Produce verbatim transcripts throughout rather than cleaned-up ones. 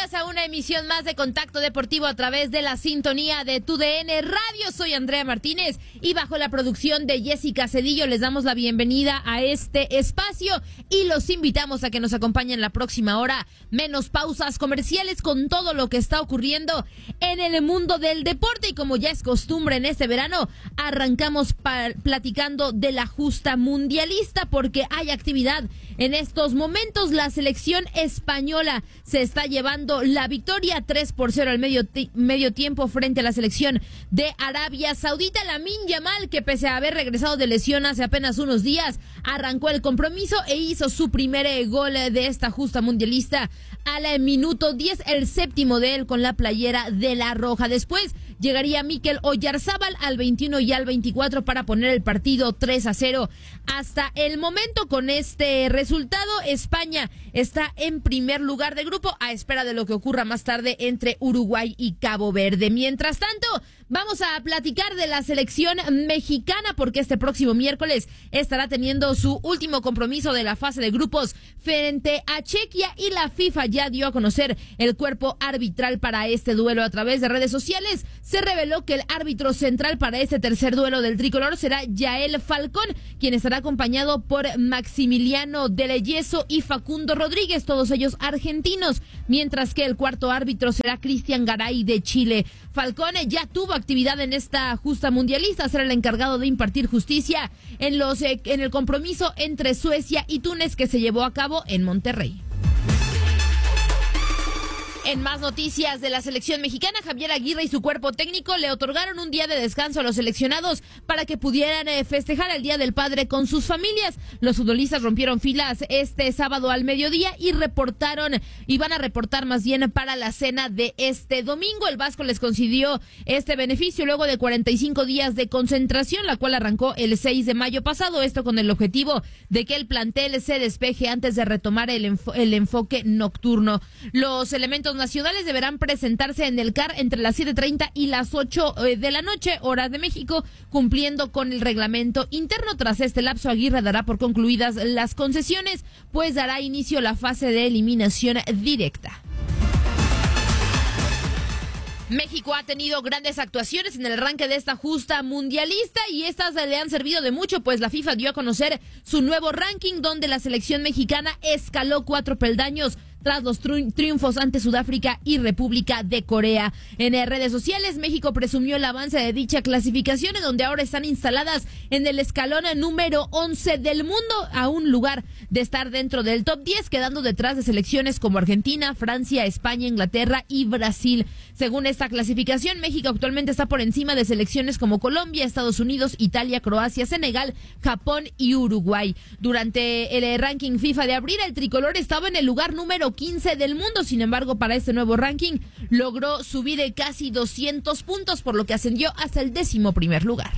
bienvenidas a una emisión más de Contacto Deportivo a través de la sintonía de Tu D N Radio. Soy Andrea Martínez y bajo la producción de Jessica Cedillo les damos la bienvenida a este espacio y los invitamos a que nos acompañen la próxima hora. Menos pausas comerciales con todo lo que está ocurriendo en el mundo del deporte, y como ya es costumbre en este verano, arrancamos pa- platicando de la justa mundialista porque hay actividad en estos momentos. La selección española se está llevando la victoria tres por cero al medio, t- medio tiempo frente a la selección de Arabia Saudita. Lamine Yamal, que pese a haber regresado de lesión hace apenas unos días, arrancó el compromiso e hizo su primer eh, gol de esta justa mundialista al eh, minuto diez, el séptimo de él con la playera de la Roja. Después llegaría Mikel Oyarzábal al veintiuno y al veinticuatro para poner el partido tres a cero. Hasta el momento, con este resultado, España está en primer lugar de grupo a espera de lo que ocurra más tarde entre Uruguay y Cabo Verde. Mientras tanto, vamos a platicar de la selección mexicana porque este próximo miércoles estará teniendo su último compromiso de la fase de grupos frente a Chequia, y la FIFA ya dio a conocer el cuerpo arbitral para este duelo. A través de redes sociales se reveló que el árbitro central para este tercer duelo del tricolor será Yael Falcón, quien estará acompañado por Maximiliano Del Yeso y Facundo Rodríguez, todos ellos argentinos, mientras que el cuarto árbitro será Cristian Garay de Chile. Falcón ya tuvo actividad en esta justa mundialista, será el encargado de impartir justicia en los eh, en el compromiso entre Suecia y Túnez que se llevó a cabo en Monterrey. En más noticias de la selección mexicana, Javier Aguirre y su cuerpo técnico le otorgaron un día de descanso a los seleccionados para que pudieran eh, festejar el Día del Padre con sus familias. Los futbolistas rompieron filas este sábado al mediodía y reportaron, y van a reportar más bien para la cena de este domingo. El Vasco les concedió este beneficio luego de cuarenta y cinco días de concentración, la cual arrancó el seis de mayo pasado, esto con el objetivo de que el plantel se despeje antes de retomar el, enfo- el enfoque nocturno. Los elementos nacionales deberán presentarse en el C A R entre las siete treinta y las ocho de la noche, hora de México, cumpliendo con el reglamento interno. Tras este lapso, Aguirre dará por concluidas las concesiones, pues dará inicio la fase de eliminación directa. México ha tenido grandes actuaciones en el arranque de esta justa mundialista y estas le han servido de mucho, pues la FIFA dio a conocer su nuevo ranking donde la selección mexicana escaló cuatro peldaños tras los tri- triunfos ante Sudáfrica y República de Corea. En eh, redes sociales, México presumió el avance de dicha clasificación, en donde ahora están instaladas en el escalón número once del mundo, a un lugar de estar dentro del top diez, quedando detrás de selecciones como Argentina, Francia, España, Inglaterra y Brasil. Según esta clasificación, México actualmente está por encima de selecciones como Colombia, Estados Unidos, Italia, Croacia, Senegal, Japón y Uruguay. Durante el eh, ranking FIFA de abril, el tricolor estaba en el lugar número quince del mundo. Sin embargo, para este nuevo ranking logró subir de casi doscientos puntos, por lo que ascendió hasta el décimo primer lugar.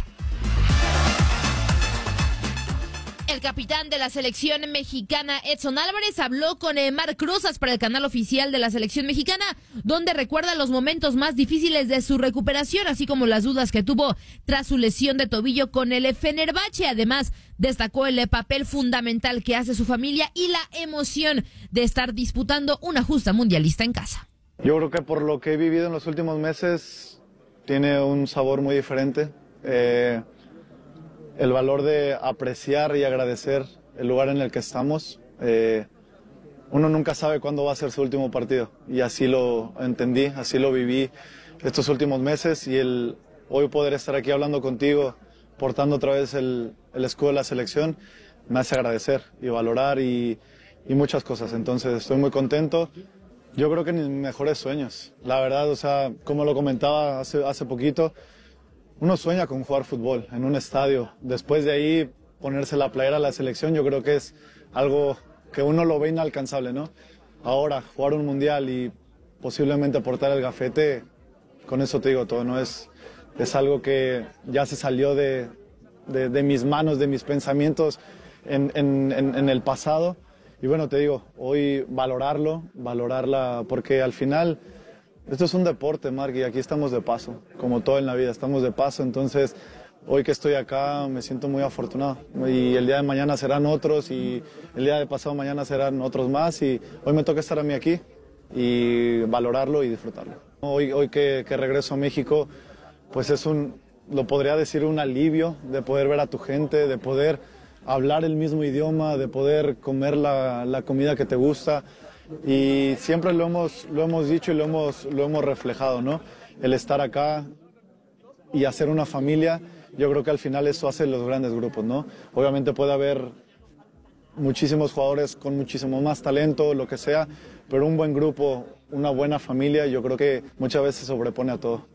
El capitán de la selección mexicana, Edson Álvarez, habló con eh, Marc Rosas para el canal oficial de la selección mexicana, donde recuerda los momentos más difíciles de su recuperación, así como las dudas que tuvo tras su lesión de tobillo con el Fenerbahce. Además, destacó el papel fundamental que hace su familia y la emoción de estar disputando una justa mundialista en casa. Yo creo que por lo que he vivido en los últimos meses tiene un sabor muy diferente. Eh, el valor de apreciar y agradecer el lugar en el que estamos. Eh, uno nunca sabe cuándo va a ser su último partido y así lo entendí, así lo viví estos últimos meses, y el hoy poder estar aquí hablando contigo, portando otra vez el, el escudo de la selección, me hace agradecer y valorar y, y muchas cosas. Entonces estoy muy contento. Yo creo que en mis mejores sueños, la verdad, o sea, como lo comentaba hace, hace poquito, uno sueña con jugar fútbol en un estadio. Después de ahí ponerse la playera a la selección, yo creo que es algo que uno lo ve inalcanzable, ¿no? Ahora, jugar un mundial y posiblemente portar el gafete, con eso te digo todo, ¿no? Es, es algo que ya se salió de, de, de mis manos, de mis pensamientos en, en, en, en el pasado. Y bueno, te digo, hoy valorarlo, valorarla, porque al final esto es un deporte, Marc, y aquí estamos de paso, como todo en la vida, estamos de paso. Entonces, hoy que estoy acá me siento muy afortunado, y el día de mañana serán otros, y el día de pasado mañana serán otros más, y hoy me toca estar a mí aquí, y valorarlo y disfrutarlo. Hoy, hoy que, que regreso a México, pues es un, lo podría decir, un alivio de poder ver a tu gente, de poder hablar el mismo idioma, de poder comer la, la comida que te gusta. Y siempre lo hemos, lo hemos dicho y lo hemos, lo hemos reflejado, ¿no? El estar acá y hacer una familia, yo creo que al final eso hace los grandes grupos, ¿no? Obviamente puede haber muchísimos jugadores con muchísimo más talento, lo que sea, pero un buen grupo, una buena familia, yo creo que muchas veces sobrepone a todo.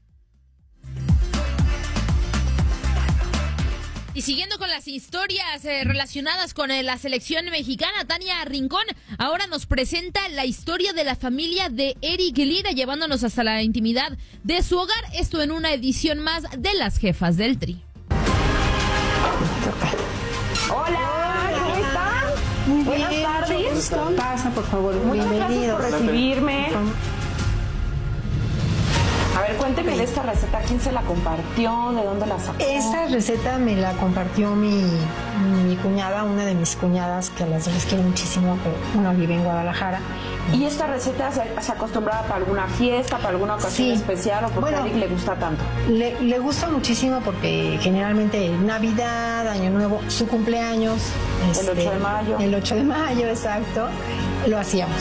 Y siguiendo con las historias eh, relacionadas con eh, la selección mexicana, Tania Rincón ahora nos presenta la historia de la familia de Eric Lira, llevándonos hasta la intimidad de su hogar. Esto en una edición más de Las Jefas del Tri. Hola, ¿cómo están? Muy Buenas bien, tardes. Pasa, por favor. Muchas Bienvenido. gracias por recibirme. A ver, cuénteme de esta receta. ¿Quién se la compartió? ¿De dónde la sacó? Esta receta me la compartió mi, mi cuñada, una de mis cuñadas, que a las dos les quiero muchísimo, pero una vive en Guadalajara. ¿Y esta receta se, se acostumbraba para alguna fiesta, para alguna ocasión Sí. especial o porque Bueno, a Eric le gusta tanto? Le, le gusta muchísimo porque generalmente Navidad, Año Nuevo, su cumpleaños. El ocho de mayo. El ocho de mayo, exacto. Lo hacíamos.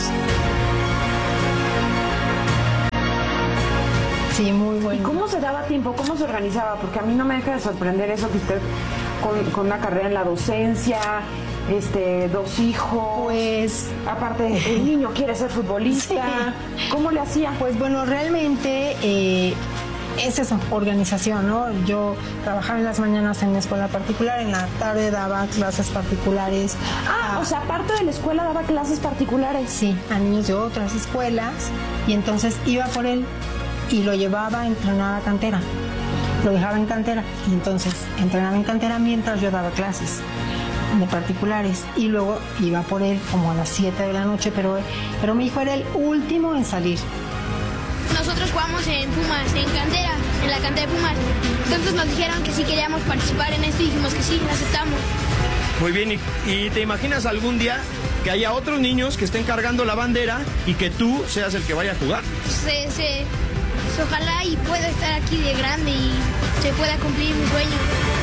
Sí, muy bueno. ¿Y cómo se daba tiempo? ¿Cómo se organizaba? Porque a mí no me deja de sorprender eso que usted con, con una carrera en la docencia, este, dos hijos. Pues aparte, el niño quiere ser futbolista. Sí. ¿Cómo le hacía? Pues bueno, realmente eh, es esa organización, ¿no? Yo trabajaba en las mañanas en una escuela particular, en la tarde daba clases particulares. Ah, a, o sea, aparte de la escuela daba clases particulares. Sí, a niños de otras escuelas, y entonces iba por él y lo llevaba a entrenar a cantera. Lo dejaba en cantera y entonces entrenaba en cantera mientras yo daba clases de particulares, y luego iba por él como a las siete de la noche, pero, pero mi hijo era el último en salir. Nosotros jugamos en Pumas, en cantera, en la cantera de Pumas. Entonces nos dijeron que sí queríamos participar en esto y dijimos que sí, lo aceptamos. Muy bien, ¿y, y te imaginas algún día que haya otros niños que estén cargando la bandera y que tú seas el que vaya a jugar? Se, se, ojalá y pueda estar aquí de grande y se pueda cumplir mi sueño.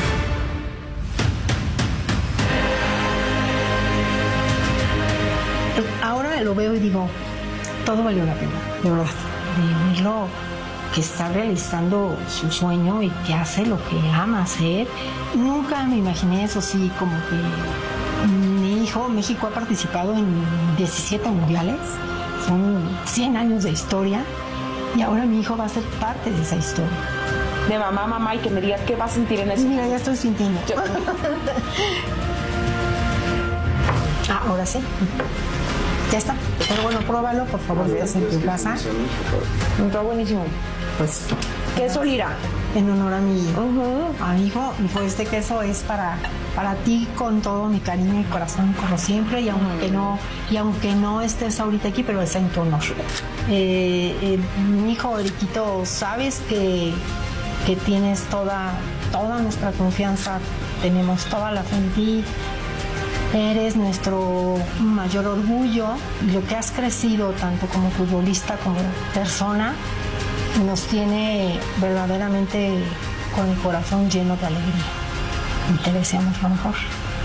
Ahora lo veo y digo, todo valió la pena, de verdad, de verlo que está realizando su sueño y que hace lo que ama hacer. Nunca me imaginé eso, sí, como que mi hijo, México ha participado en diecisiete mundiales, son cien años de historia, y ahora mi hijo va a ser parte de esa historia. De mamá, mamá, y que me diga qué va a sentir en eso. Mira, ya estoy sintiendo. Yo- Ah, ahora sí. Ya está. Pero bueno, pruébalo, por favor, estás en tu casa. Está buenísimo. Pues Queso Lira. en honor a mi, a mi hijo, mi hijo, este queso es para, para ti con todo mi cariño y corazón, como siempre, y aunque no, y aunque no estés ahorita aquí, pero está en tu honor. Eh, eh, mi hijo Eriquito, sabes que, que tienes toda, toda nuestra confianza, tenemos toda la fe en ti. Eres nuestro mayor orgullo, y lo que has crecido tanto como futbolista como persona nos tiene verdaderamente con el corazón lleno de alegría, y te deseamos lo mejor.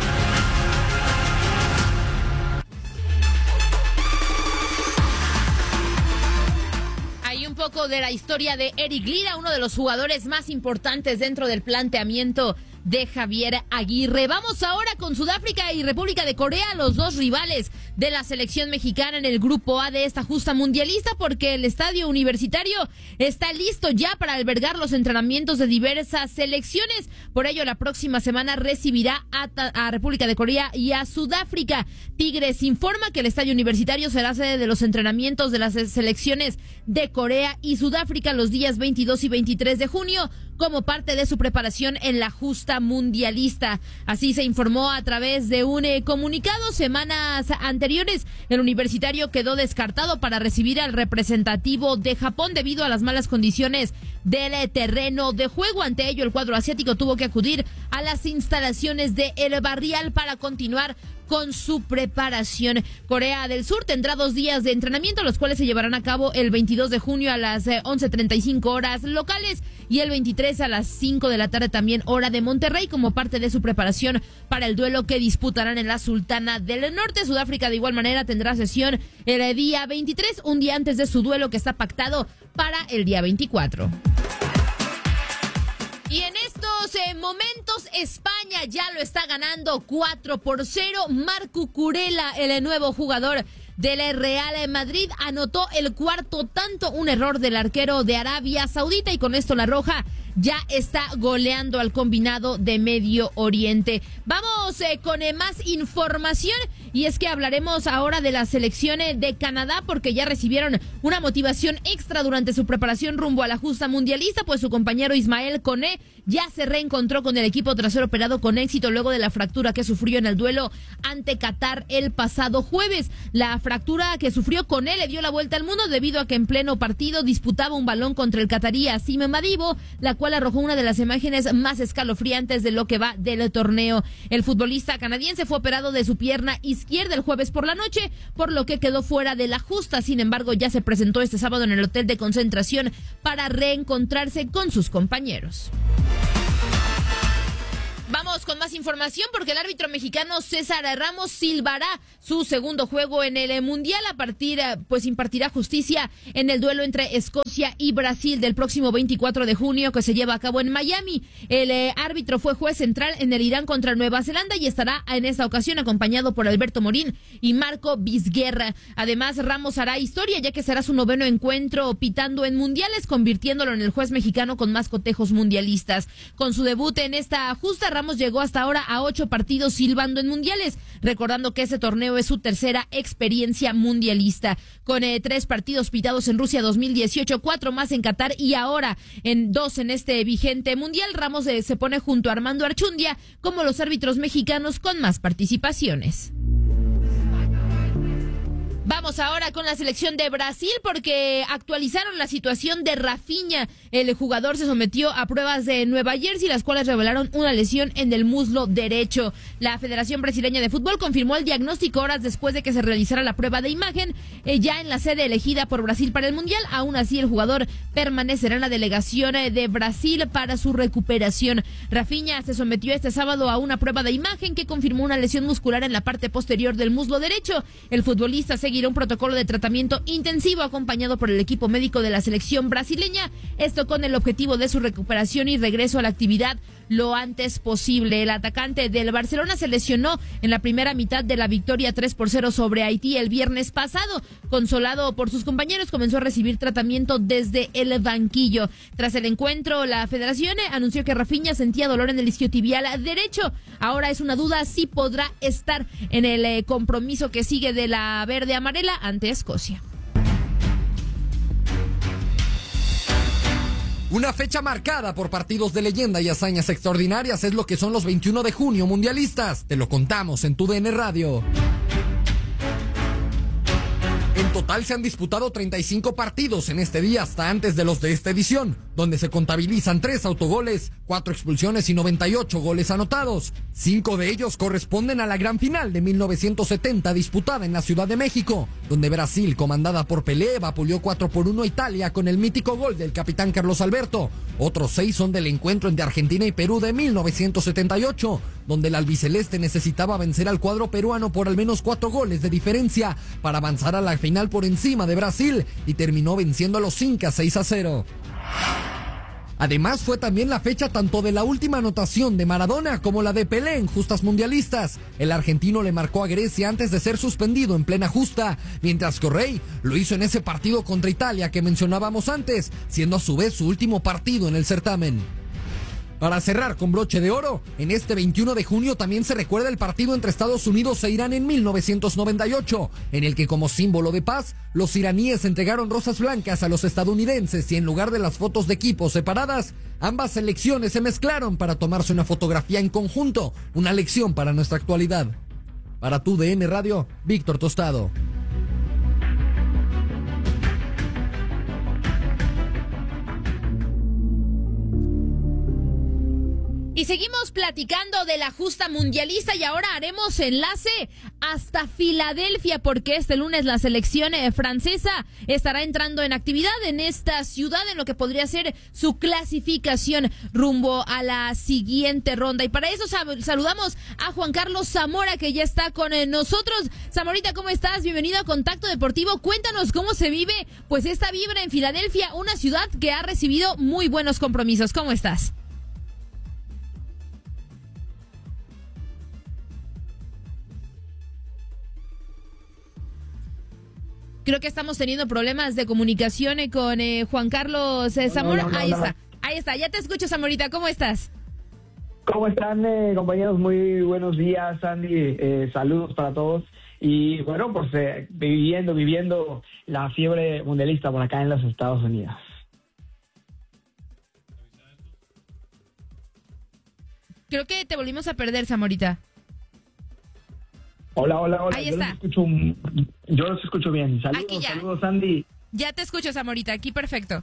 Hay un poco de la historia de Eric Lira, uno de los jugadores más importantes dentro del planteamiento de Javier Aguirre. Vamos ahora con Sudáfrica y República de Corea, los dos rivales de la selección mexicana en el grupo A de esta justa mundialista, porque el estadio universitario está listo ya para albergar los entrenamientos de diversas selecciones. Por ello, la próxima semana recibirá a, a República de Corea y a Sudáfrica. Tigres informa que el estadio universitario será sede de los entrenamientos de las selecciones de Corea y Sudáfrica los días veintidós y veintitrés de junio, como parte de su preparación en la justa mundialista. Así se informó a través de un eh, comunicado. Semanas anteriores, el universitario quedó descartado para recibir al representativo de Japón debido a las malas condiciones del eh, terreno de juego. Ante ello, el cuadro asiático tuvo que acudir a las instalaciones de El Barrial para continuar con su preparación. Corea del Sur tendrá dos días de entrenamiento, los cuales se llevarán a cabo el veintidós de junio a las once treinta y cinco horas locales y el veintitrés a las cinco de la tarde también hora de Monterrey, como parte de su preparación para el duelo que disputarán en la Sultana del Norte. Sudáfrica de igual manera tendrá sesión el día veintitrés, un día antes de su duelo que está pactado para el día veinticuatro. Y en estos eh, momentos España ya lo está ganando cuatro por cero. Marco Curella, el nuevo jugador del Real Madrid, anotó el cuarto tanto, un error del arquero de Arabia Saudita, y con esto la Roja ya está goleando al combinado de Medio Oriente. Vamos eh, con eh, más información, y es que hablaremos ahora de las selecciones de Canadá, porque ya recibieron una motivación extra durante su preparación rumbo a la justa mundialista, pues su compañero Ismael Koné ya se reencontró con el equipo tras ser operado con éxito luego de la fractura que sufrió en el duelo ante Qatar el pasado jueves. La fractura que sufrió Koné le dio la vuelta al mundo debido a que en pleno partido disputaba un balón contra el catarí Asim Madibo, la cual arrojó una de las imágenes más escalofriantes de lo que va del torneo. El futbolista canadiense fue operado de su pierna izquierda el jueves por la noche, por lo que quedó fuera de la justa. Sin embargo, ya se presentó este sábado en el hotel de concentración para reencontrarse con sus compañeros. Vamos con más información, porque el árbitro mexicano César Ramos silbará su segundo juego en el Mundial. A partir, pues impartirá justicia en el duelo entre Escocia y Brasil del próximo veinticuatro de junio, que se lleva a cabo en Miami. El eh, árbitro fue juez central en el Irán contra Nueva Zelanda y estará en esta ocasión acompañado por Alberto Morín y Marco Vizguerra. Además, Ramos hará historia, ya que será su noveno encuentro pitando en mundiales, convirtiéndolo en el juez mexicano con más cotejos mundialistas. Con su debut en esta justa, Ramos llegó hasta ahora a ocho partidos silbando en mundiales, recordando que ese torneo es su tercera experiencia mundialista. Con eh, tres partidos pitados en Rusia dos mil dieciocho, cuatro más en Qatar y ahora en dos en este vigente mundial, Ramos eh, se pone junto a Armando Archundia como los árbitros mexicanos con más participaciones. Vamos ahora con la selección de Brasil, porque actualizaron la situación de Rafinha. El jugador se sometió a pruebas de Nueva Jersey, las cuales revelaron una lesión en el muslo derecho. La Federación Brasileña de Fútbol confirmó el diagnóstico horas después de que se realizara la prueba de imagen, eh, ya en la sede elegida por Brasil para el Mundial. Aún así, el jugador permanecerá en la delegación de Brasil para su recuperación. Rafinha se sometió este sábado a una prueba de imagen que confirmó una lesión muscular en la parte posterior del muslo derecho. El futbolista seguirá un protocolo de tratamiento intensivo acompañado por el equipo médico de la selección brasileña, esto con el objetivo de su recuperación y regreso a la actividad lo antes posible. El atacante del Barcelona se lesionó en la primera mitad de la victoria tres por cero sobre Haití el viernes pasado. Consolado por sus compañeros, comenzó a recibir tratamiento desde el banquillo. Tras el encuentro, la federación anunció que Rafinha sentía dolor en el isquiotibial derecho. Ahora es una duda si podrá estar en el eh, compromiso que sigue de la verde amarela ante Escocia. Una fecha marcada por partidos de leyenda y hazañas extraordinarias es lo que son los veintiuno de junio mundialistas. Te lo contamos en tu D N Radio. En total se han disputado treinta y cinco partidos en este día hasta antes de los de esta edición, donde se contabilizan tres autogoles, cuatro expulsiones y noventa y ocho goles anotados. Cinco de ellos corresponden a la gran final de mil novecientos setenta disputada en la Ciudad de México, donde Brasil, comandada por Pelé, vapuleó cuatro por uno a Italia con el mítico gol del capitán Carlos Alberto. Otros seis son del encuentro entre Argentina y Perú de mil novecientos setenta y ocho, donde el albiceleste necesitaba vencer al cuadro peruano por al menos cuatro goles de diferencia para avanzar a la final por encima de Brasil, y terminó venciendo a los incas seis a cero. Además, fue también la fecha tanto de la última anotación de Maradona como la de Pelé en justas mundialistas. El argentino le marcó a Grecia antes de ser suspendido en plena justa, mientras que Rey lo hizo en ese partido contra Italia que mencionábamos antes, siendo a su vez su último partido en el certamen. Para cerrar con broche de oro, en este veintiuno de junio también se recuerda el partido entre Estados Unidos e Irán en mil novecientos noventa y ocho, en el que como símbolo de paz, los iraníes entregaron rosas blancas a los estadounidenses y en lugar de las fotos de equipos separadas, ambas selecciones se mezclaron para tomarse una fotografía en conjunto, una lección para nuestra actualidad. Para tu D N Radio, Víctor Tostado. Y seguimos platicando de la justa mundialista y ahora haremos enlace hasta Filadelfia porque este lunes la selección francesa estará entrando en actividad en esta ciudad en lo que podría ser su clasificación rumbo a la siguiente ronda. Y para eso saludamos a Juan Carlos Zamora que ya está con nosotros. Zamorita, ¿cómo estás? Bienvenido a Contacto Deportivo. Cuéntanos cómo se vive pues esta vibra en Filadelfia, una ciudad que ha recibido muy buenos compromisos. ¿Cómo estás? Creo que estamos teniendo problemas de comunicación eh, con eh, Juan Carlos eh, Zamora. No, no, no, ahí no, está, no. ahí está. Ya te escucho, Zamorita. ¿Cómo estás? ¿Cómo están, eh, compañeros? Muy buenos días, Andy. Eh, saludos para todos. Y bueno, pues eh, viviendo, viviendo la fiebre mundialista por acá en los Estados Unidos. Creo que te volvimos a perder, Zamorita. Hola, hola, hola. Ahí yo está. Los escucho, yo los escucho bien. Saludos, saludos, Andy. Ya te escucho, Zamorita. Aquí perfecto.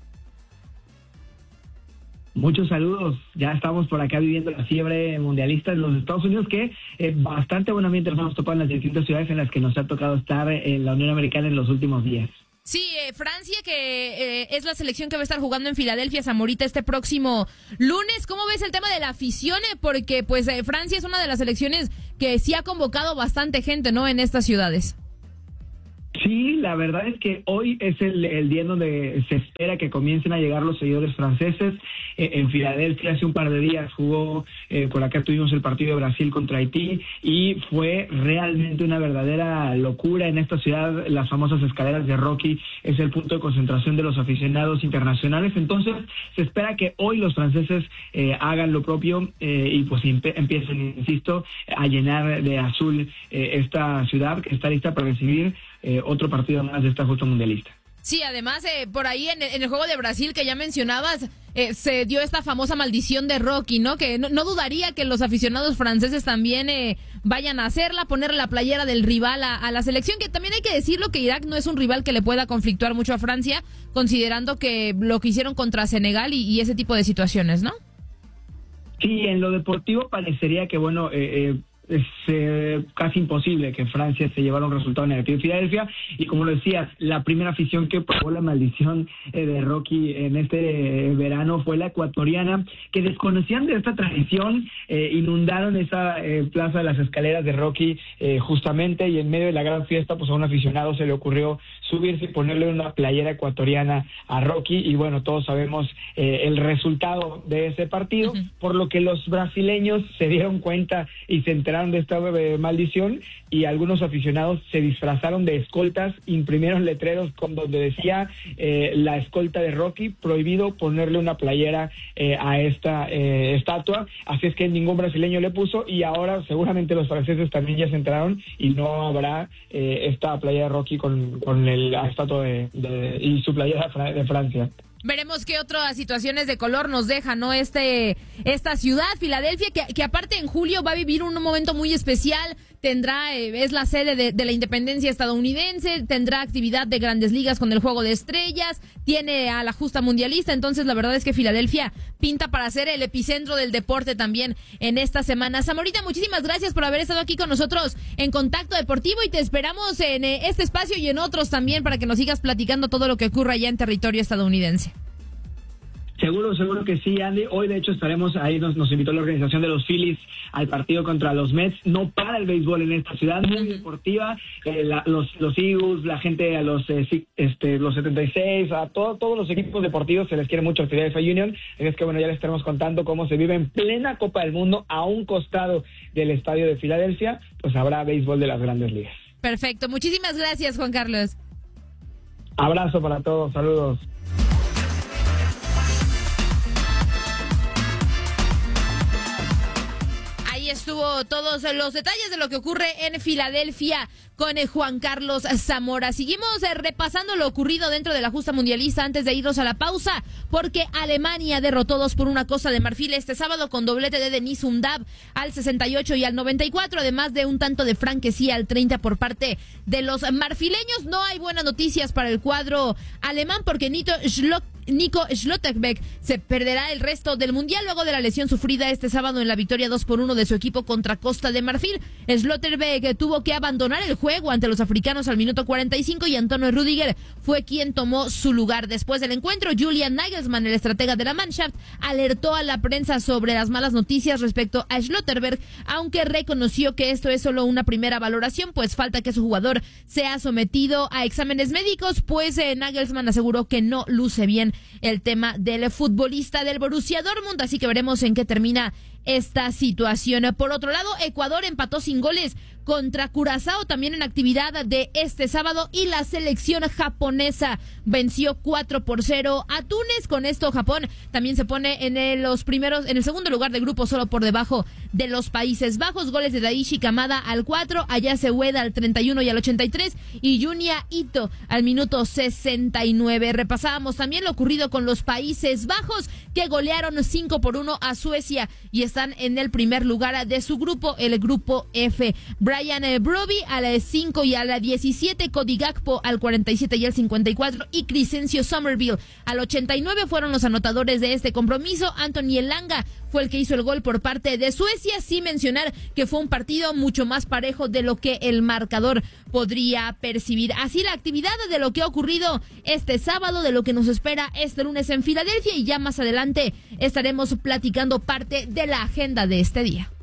Muchos saludos. Ya estamos por acá viviendo la fiebre mundialista en los Estados Unidos, que eh, bastante buen ambiente nos hemos topado en las distintas ciudades en las que nos ha tocado estar en la Unión Americana en los últimos días. Sí, eh, Francia, que eh, es la selección que va a estar jugando en Filadelfia, Zamorita, este próximo lunes. ¿Cómo ves el tema de la afición? Porque pues eh, Francia es una de las selecciones que sí ha convocado bastante gente, ¿no?, en estas ciudades. Sí, la verdad es que hoy es el, el día en donde se espera que comiencen a llegar los seguidores franceses. Eh, en Filadelfia hace un par de días jugó, eh, por acá tuvimos el partido de Brasil contra Haití y fue realmente una verdadera locura en esta ciudad. Las famosas escaleras de Rocky es el punto de concentración de los aficionados internacionales. Entonces se espera que hoy los franceses eh, hagan lo propio eh, y pues empiecen, insisto, a llenar de azul eh, esta ciudad que está lista para recibir Eh, otro partido más de esta justa mundialista. Sí, además, eh, por ahí en, en el juego de Brasil que ya mencionabas, eh, se dio esta famosa maldición de Rocky, ¿no? Que no, no dudaría que los aficionados franceses también eh, vayan a hacerla, ponerle la playera del rival a, a la selección, que también hay que decirlo que Irak no es un rival que le pueda conflictuar mucho a Francia, considerando que lo que hicieron contra Senegal y, y ese tipo de situaciones, ¿no? Sí, en lo deportivo parecería que, bueno, eh, eh es eh, casi imposible que Francia se llevara un resultado negativo en Filadelfia, y como lo decías, la primera afición que probó la maldición eh, de Rocky en este eh, verano fue la ecuatoriana, que desconocían de esta tradición, eh, inundaron esa eh, plaza de las escaleras de Rocky eh, justamente, y en medio de la gran fiesta pues a un aficionado se le ocurrió subirse y ponerle una playera ecuatoriana a Rocky, y bueno, todos sabemos eh, el resultado de ese partido, uh-huh. por lo que los brasileños se dieron cuenta y se enteraron de esta eh, maldición, y algunos aficionados se disfrazaron de escoltas, imprimieron letreros con donde decía eh, la escolta de Rocky, prohibido ponerle una playera eh, a esta eh, estatua, así es que ningún brasileño le puso, y ahora seguramente los franceses también ya se enteraron y no habrá eh, esta playera de Rocky con, con el, la estatua de, de, y su playera de Francia. Veremos qué otras situaciones de color nos deja, ¿no? Este, esta ciudad, Filadelfia, que, que aparte en julio va a vivir un momento muy especial. Tendrá, eh, es la sede de, de la independencia estadounidense, tendrá actividad de Grandes Ligas con el Juego de Estrellas, tiene a la justa mundialista, entonces la verdad es que Filadelfia pinta para ser el epicentro del deporte también en esta semana. Zamorita, muchísimas gracias por haber estado aquí con nosotros en Contacto Deportivo, y te esperamos en eh, este espacio y en otros también para que nos sigas platicando todo lo que ocurra allá en territorio estadounidense. Seguro, seguro que sí, Andy. Hoy, de hecho, estaremos ahí, nos, nos invitó la organización de los Phillies al partido contra los Mets. No para el béisbol en esta ciudad, muy deportiva. Eh, la, los, los Eagles, la gente a los eh, este, los setenta y seis, a todo, todos los equipos deportivos se les quiere mucho a Philadelphia Union. Es que, bueno, ya les estaremos contando cómo se vive en plena Copa del Mundo a un costado del estadio de Filadelfia. Pues habrá béisbol de las Grandes Ligas. Perfecto. Muchísimas gracias, Juan Carlos. Abrazo para todos. Saludos. Estuvo todos los detalles de lo que ocurre en Filadelfia con el Juan Carlos Zamora. Seguimos eh, repasando lo ocurrido dentro de la justa mundialista antes de irnos a la pausa, porque Alemania derrotó dos por una Costa de Marfil este sábado con doblete de Denis Undav al sesenta y ocho y al noventa y cuatro, además de un tanto de Frank Kessie al treinta por parte de los marfileños. No hay buenas noticias para el cuadro alemán porque Nito Schlock Nico Schlotterbeck se perderá el resto del Mundial luego de la lesión sufrida este sábado en la victoria dos por uno de su equipo contra Costa de Marfil. Schlotterbeck tuvo que abandonar el juego ante los africanos al minuto cuarenta y cinco y Antonio Rüdiger fue quien tomó su lugar. Después del encuentro, Julian Nagelsmann, el estratega de la Mannschaft, alertó a la prensa sobre las malas noticias respecto a Schlotterbeck, aunque reconoció que esto es solo una primera valoración, pues falta que su jugador sea sometido a exámenes médicos, pues eh, Nagelsmann aseguró que no luce bien el tema del futbolista del Borussia Dortmund, así que veremos en qué termina esta situación. Por otro lado, Ecuador empató sin goles contra Curazao también en actividad de este sábado y la selección japonesa venció cuatro por cero a Túnez. Con esto Japón también se pone en el, los primeros, en el segundo lugar de grupo, solo por debajo de los Países Bajos. Goles de Daichi Kamada al cuatro, Ayase Ueda al treinta y uno y al ochenta y tres y Junya Ito al minuto sesenta y nueve. Repasábamos también lo ocurrido con los Países Bajos, que golearon cinco por uno a Suecia y están en el primer lugar de su grupo, el grupo F. Brian Broby al cinco y al diecisiete, Cody Gakpo al cuarenta y siete y al cincuenta y cuatro y Crescencio Somerville al ochenta y nueve fueron los anotadores de este compromiso. Anthony Elanga fue el que hizo el gol por parte de Suecia, sin mencionar que fue un partido mucho más parejo de lo que el marcador podría percibir. Así la actividad de lo que ha ocurrido este sábado, de lo que nos espera este lunes en Filadelfia, y ya más adelante estaremos platicando parte de la agenda de este día.